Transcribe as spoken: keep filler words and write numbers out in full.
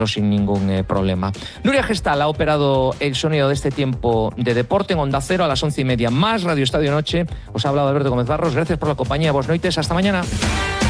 sin ningún eh, problema. Nuria Gestal ha operado el sonido de este tiempo de deporte en Onda Cero a las once y media, más Radio Estadio Noche. Os ha hablado Alberto Gómez Barros. Gracias por la compañía. Vos noites. Hasta mañana.